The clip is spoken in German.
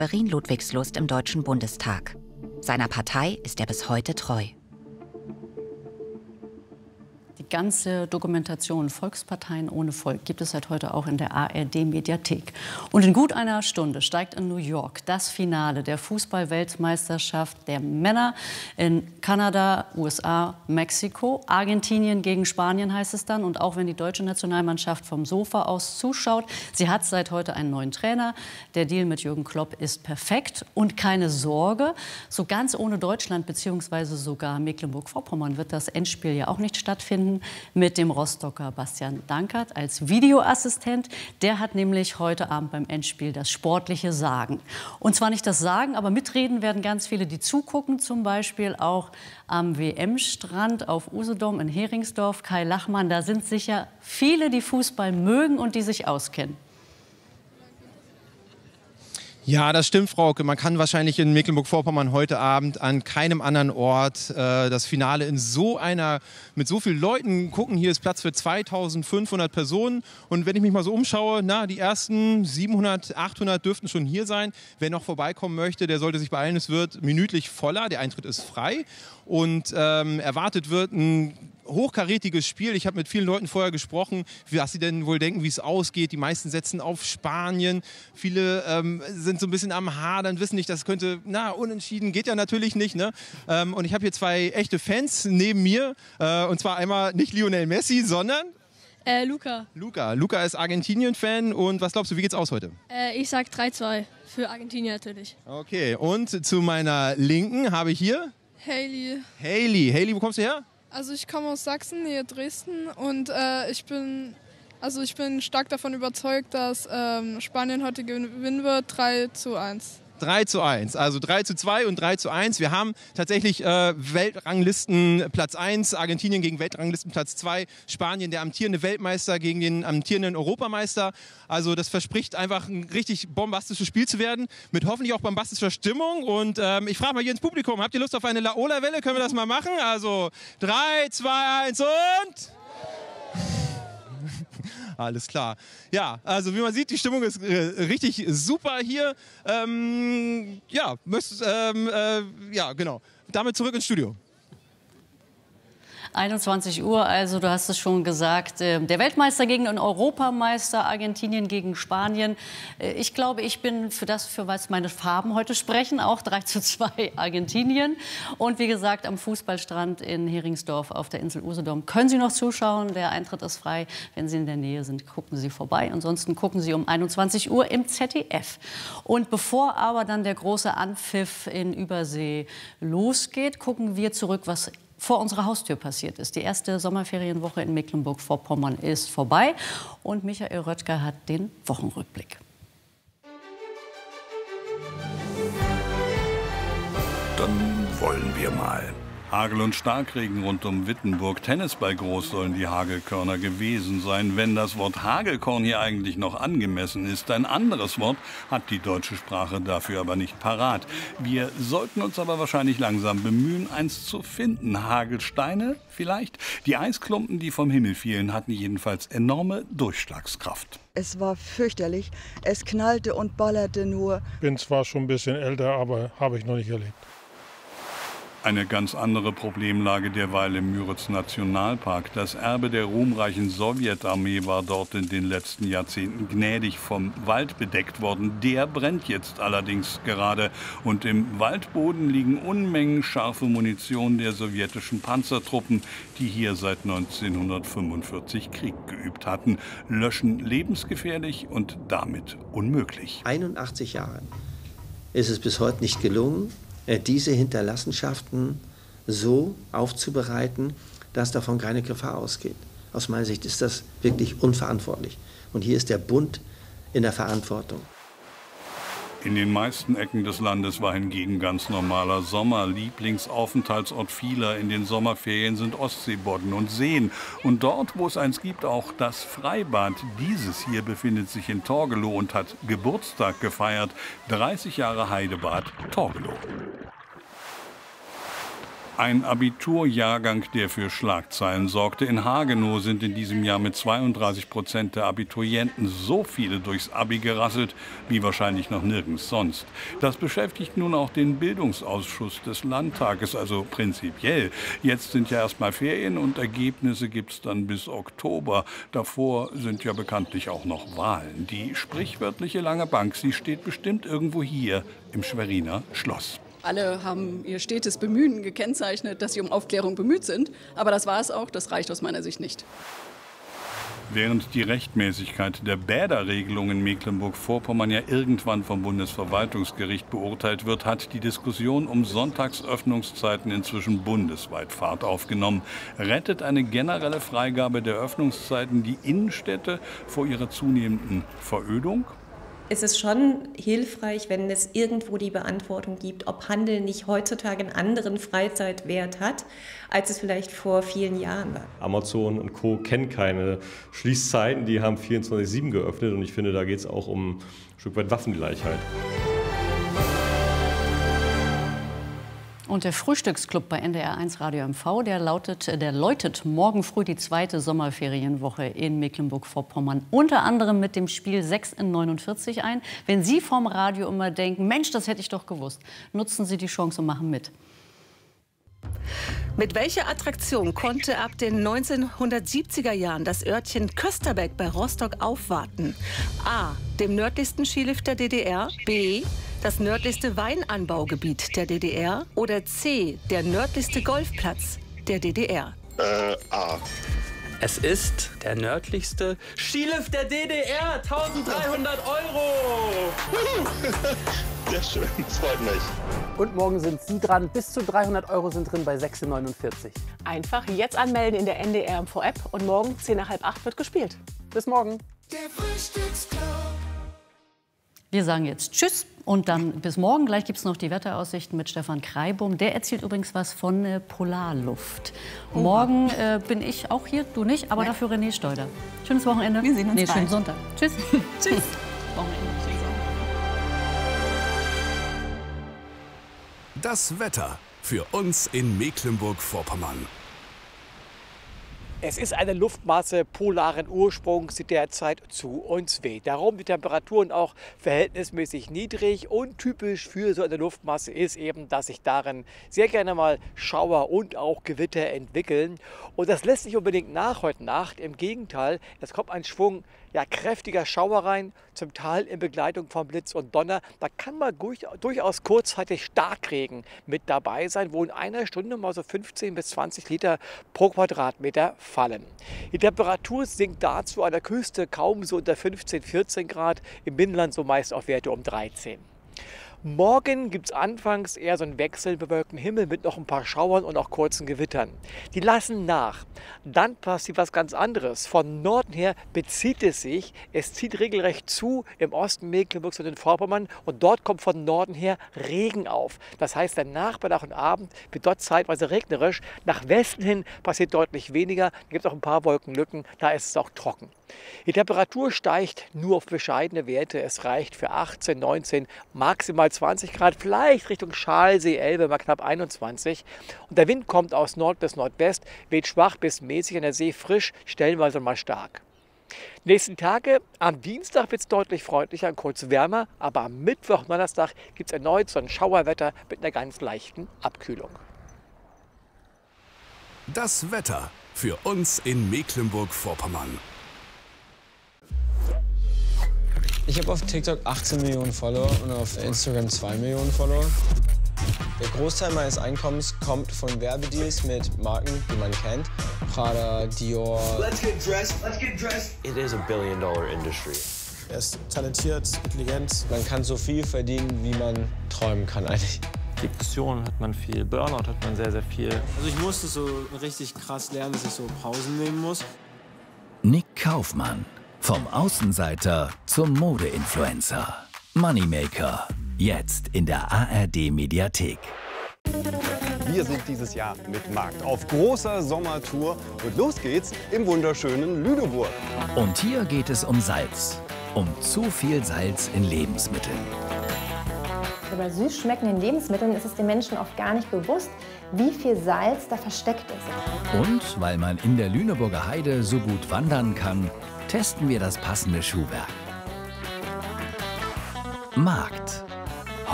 Berlin-Ludwigslust im Deutschen Bundestag. Seiner Partei ist er bis heute treu. Die ganze Dokumentation Volksparteien ohne Volk gibt es seit heute auch in der ARD-Mediathek. Und in gut einer Stunde steigt in New York das Finale der Fußball-Weltmeisterschaft der Männer in Kanada, USA, Mexiko. Argentinien gegen Spanien heißt es dann. Und auch wenn die deutsche Nationalmannschaft vom Sofa aus zuschaut, sie hat seit heute einen neuen Trainer. Der Deal mit Jürgen Klopp ist perfekt. Und keine Sorge, so ganz ohne Deutschland bzw. sogar Mecklenburg-Vorpommern wird das Endspiel ja auch nicht stattfinden. Mit dem Rostocker Bastian Dankert als Videoassistent. Der hat nämlich heute Abend beim Endspiel das sportliche Sagen. Und zwar nicht das Sagen, aber mitreden werden ganz viele, die zugucken. Zum Beispiel auch am WM-Strand auf Usedom in Heringsdorf. Kai Lachmann, da sind sicher viele, die Fußball mögen und die sich auskennen. Ja, das stimmt, Frauke. Man kann wahrscheinlich in Mecklenburg-Vorpommern heute Abend an keinem anderen Ort das Finale mit so vielen Leuten gucken. Hier ist Platz für 2500 Personen. Und wenn ich mich mal so umschaue, die ersten 700, 800 dürften schon hier sein. Wer noch vorbeikommen möchte, der sollte sich beeilen. Es wird minütlich voller. Der Eintritt ist frei. Und erwartet wird ein hochkarätiges Spiel. Ich habe mit vielen Leuten vorher gesprochen, was sie denn wohl denken, wie es ausgeht. Die meisten setzen auf Spanien. Viele sind so ein bisschen am Hadern, wissen nicht, das könnte, unentschieden geht ja natürlich nicht. Ne? Und ich habe hier zwei echte Fans neben mir. Und zwar einmal nicht Lionel Messi, sondern Luca. Luca ist Argentinien-Fan. Und was glaubst du, wie geht's aus heute? Ich sag 3-2 für Argentinien natürlich. Okay, und zu meiner Linken habe ich hier Hailey, wo kommst du her? Also ich komme aus Sachsen, nähe Dresden, und ich bin stark davon überzeugt, dass Spanien heute gewinnen wird, 3-1. 3-1, also 3-2 und 3-1. Wir haben tatsächlich Weltranglisten Platz 1, Argentinien gegen Weltranglisten Platz 2, Spanien, der amtierende Weltmeister gegen den amtierenden Europameister. Also das verspricht einfach ein richtig bombastisches Spiel zu werden, mit hoffentlich auch bombastischer Stimmung. Und ich frage mal hier ins Publikum, habt ihr Lust auf eine Laola-Welle? Können wir das mal machen? Also 3, 2, 1 und... Alles klar. Ja, also wie man sieht, die Stimmung ist richtig super hier. Genau. Damit zurück ins Studio. 21 Uhr, also du hast es schon gesagt, der Weltmeister gegen den Europameister, Argentinien gegen Spanien. Ich glaube, ich bin für was meine Farben heute sprechen, auch 3-2 Argentinien. Und wie gesagt, am Fußballstrand in Heringsdorf auf der Insel Usedom können Sie noch zuschauen. Der Eintritt ist frei. Wenn Sie in der Nähe sind, gucken Sie vorbei. Ansonsten gucken Sie um 21 Uhr im ZDF. Und bevor aber dann der große Anpfiff in Übersee losgeht, gucken wir zurück, was vor unserer Haustür passiert ist. Die erste Sommerferienwoche in Mecklenburg-Vorpommern ist vorbei und Michael Röttger hat den Wochenrückblick. Dann wollen wir mal. Hagel und Starkregen rund um Wittenburg. Tennisball groß sollen die Hagelkörner gewesen sein, wenn das Wort Hagelkorn hier eigentlich noch angemessen ist. Ein anderes Wort hat die deutsche Sprache dafür aber nicht parat. Wir sollten uns aber wahrscheinlich langsam bemühen, eins zu finden. Hagelsteine vielleicht? Die Eisklumpen, die vom Himmel fielen, hatten jedenfalls enorme Durchschlagskraft. Es war fürchterlich. Es knallte und ballerte nur. Ich bin zwar schon ein bisschen älter, aber habe ich noch nicht erlebt. Eine ganz andere Problemlage derweil im Müritz-Nationalpark. Das Erbe der ruhmreichen Sowjetarmee war dort in den letzten Jahrzehnten gnädig vom Wald bedeckt worden. Der brennt jetzt allerdings gerade. Und im Waldboden liegen Unmengen scharfe Munition der sowjetischen Panzertruppen, die hier seit 1945 Krieg geübt hatten. Löschen lebensgefährlich und damit unmöglich. 81 Jahre ist es bis heute nicht gelungen, diese Hinterlassenschaften so aufzubereiten, dass davon keine Gefahr ausgeht. Aus meiner Sicht ist das wirklich unverantwortlich. Und hier ist der Bund in der Verantwortung. In den meisten Ecken des Landes war hingegen ganz normaler Sommer. Lieblingsaufenthaltsort vieler in den Sommerferien sind Ostseebodden und Seen. Und dort, wo es eins gibt, auch das Freibad. Dieses hier befindet sich in Torgelow und hat Geburtstag gefeiert. 30 Jahre Heidebad Torgelow. Ein Abiturjahrgang, der für Schlagzeilen sorgte. In Hagenow sind in diesem Jahr mit 32% der Abiturienten so viele durchs Abi gerasselt, wie wahrscheinlich noch nirgends sonst. Das beschäftigt nun auch den Bildungsausschuss des Landtages, also prinzipiell. Jetzt sind ja erstmal Ferien und Ergebnisse gibt es dann bis Oktober. Davor sind ja bekanntlich auch noch Wahlen. Die sprichwörtliche lange Bank, sie steht bestimmt irgendwo hier im Schweriner Schloss. Alle haben ihr stetes Bemühen gekennzeichnet, dass sie um Aufklärung bemüht sind. Aber das war es auch, das reicht aus meiner Sicht nicht. Während die Rechtmäßigkeit der Bäderregelung in Mecklenburg-Vorpommern ja irgendwann vom Bundesverwaltungsgericht beurteilt wird, hat die Diskussion um Sonntagsöffnungszeiten inzwischen bundesweit Fahrt aufgenommen. Rettet eine generelle Freigabe der Öffnungszeiten die Innenstädte vor ihrer zunehmenden Verödung? Es ist schon hilfreich, wenn es irgendwo die Beantwortung gibt, ob Handel nicht heutzutage einen anderen Freizeitwert hat, als es vielleicht vor vielen Jahren war. Amazon und Co. kennen keine Schließzeiten, die haben 24/7 geöffnet und ich finde, da geht es auch um ein Stück weit Waffengleichheit. Und der Frühstücksclub bei NDR1 Radio MV, der läutet morgen früh die zweite Sommerferienwoche in Mecklenburg-Vorpommern. Unter anderem mit dem Spiel 6 in 49 ein. Wenn Sie vom Radio immer denken, Mensch, das hätte ich doch gewusst, nutzen Sie die Chance und machen mit. Mit welcher Attraktion konnte ab den 1970er Jahren das Örtchen Kösterbeck bei Rostock aufwarten? A. Dem nördlichsten Skilift der DDR. B. Das nördlichste Weinanbaugebiet der DDR. Oder C. Der nördlichste Golfplatz der DDR. A. Es ist der nördlichste Skilift der DDR. 1300 €. Sehr schön, das freut mich. Und morgen sind Sie dran. Bis zu 300 € sind drin bei 6 in 49. Einfach jetzt anmelden in der NDR MV-App und morgen 7:45 wird gespielt. Bis morgen. Der Frühstücksclub. Wir sagen jetzt Tschüss und dann bis morgen. Gleich gibt es noch die Wetteraussichten mit Stefan Kreibum. Der erzählt übrigens was von Polarluft. Morgen bin ich auch hier, du nicht, aber dafür René Steuder. Schönes Wochenende. Wir sehen uns bald. Schönen Sonntag. Tschüss. Tschüss. Wochenende. Das Wetter für uns in Mecklenburg-Vorpommern. Es ist eine Luftmasse polaren Ursprungs, die derzeit zu uns weht. Darum die Temperaturen auch verhältnismäßig niedrig. Und typisch für so eine Luftmasse ist eben, dass sich darin sehr gerne mal Schauer und auch Gewitter entwickeln. Und das lässt sich unbedingt nach heute Nacht. Im Gegenteil, es kommt ein Schwung kräftiger Schauer rein, zum Teil in Begleitung von Blitz und Donner. Da kann mal durchaus kurzzeitig Starkregen mit dabei sein, wo in einer Stunde mal so 15 bis 20 Liter pro Quadratmeter fallen. Die Temperatur sinkt dazu an der Küste kaum so unter 15, 14 Grad, im Binnenland so meist auf Werte um 13. Morgen gibt es anfangs eher so einen wechselnd bewölkten Himmel mit noch ein paar Schauern und auch kurzen Gewittern. Die lassen nach. Dann passiert was ganz anderes. Von Norden her bezieht es sich. Es zieht regelrecht zu im Osten Mecklenburgs und in Vorpommern. Und dort kommt von Norden her Regen auf. Das heißt, der Nachmittag und Abend wird dort zeitweise regnerisch. Nach Westen hin passiert deutlich weniger. Da gibt es auch ein paar Wolkenlücken. Da ist es auch trocken. Die Temperatur steigt nur auf bescheidene Werte. Es reicht für 18, 19, maximal 20 Grad, vielleicht Richtung Schalsee, Elbe mal knapp 21. Und der Wind kommt aus Nord bis Nordwest, weht schwach bis mäßig an der See frisch, stellenweise mal stark. Die nächsten Tage, am Dienstag wird es deutlich freundlicher und kurz wärmer, aber am Mittwoch und Donnerstag gibt es erneut so ein Schauerwetter mit einer ganz leichten Abkühlung. Das Wetter für uns in Mecklenburg-Vorpommern. Ich habe auf TikTok 18 Millionen Follower und auf Instagram 2 Millionen Follower. Der Großteil meines Einkommens kommt von Werbedeals mit Marken, die man kennt. Prada, Dior. Let's get dressed. Let's get dressed. It is a billion-dollar industry. Er ist talentiert, intelligent. Man kann so viel verdienen, wie man träumen kann eigentlich. Depressionen hat man viel, Burnout hat man sehr, sehr viel. Also ich musste so richtig krass lernen, dass ich so Pausen nehmen muss. Nick Kaufmann. Vom Außenseiter zum Mode-Influencer. Moneymaker. Jetzt in der ARD-Mediathek. Wir sind dieses Jahr mit Markt auf großer Sommertour. Und los geht's im wunderschönen Lüneburg. Und hier geht es um Salz. Um zu viel Salz in Lebensmitteln. Bei süß schmeckenden Lebensmitteln ist es den Menschen oft gar nicht bewusst, wie viel Salz da versteckt ist. Und weil man in der Lüneburger Heide so gut wandern kann, testen wir das passende Schuhwerk. Markt.